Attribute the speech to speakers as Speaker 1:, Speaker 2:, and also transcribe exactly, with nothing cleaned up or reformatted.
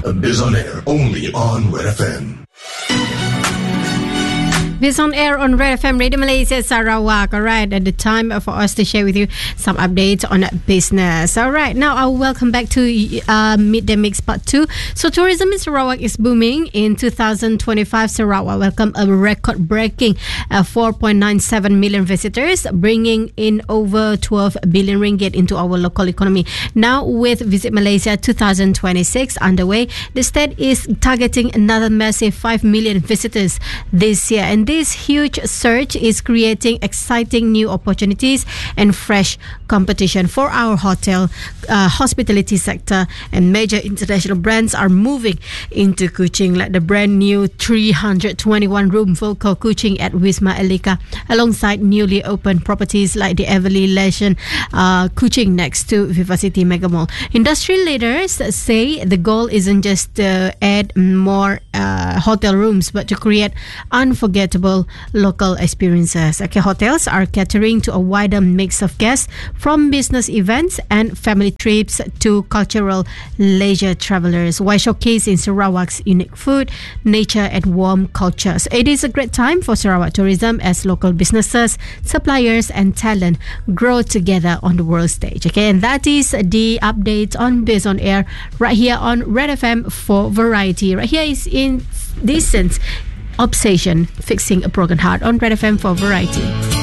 Speaker 1: Biz on Air, only on Red F M.
Speaker 2: This on air on Red F M, Radio Malaysia, Sarawak. All right, at the time for us to share with you some updates on business. All right, now I'll welcome back to uh, Midday Mix Part two. So tourism in Sarawak is booming. In two thousand twenty-five, Sarawak welcomed a record-breaking uh, four point nine seven million visitors, bringing in over twelve billion ringgit into our local economy. Now, with Visit Malaysia twenty twenty-six underway, the state is targeting another massive five million visitors this year. And this huge surge is creating exciting new opportunities and fresh competition for our hotel, uh, hospitality sector, and major international brands are moving into Kuching, like the brand new three hundred twenty-one room Volco Kuching at Wisma Elika, alongside newly opened properties like the Everly Legend uh, Kuching next to Vivacity Mega Mall. Industry leaders say the goal isn't just to add more uh, hotel rooms, but to create unforgettable local experiences. Okay, hotels are catering to a wider mix of guests, from business events and family trips to cultural leisure travelers, while showcasing Sarawak's unique food, nature, and warm cultures. It is a great time for Sarawak tourism as local businesses, suppliers, and talent grow together on the world stage. Okay, and that is the update on Biz on Air right here on Red F M for Variety. Right here is in Decent Obsession, Fixing a Broken Heart on Red F M for Variety.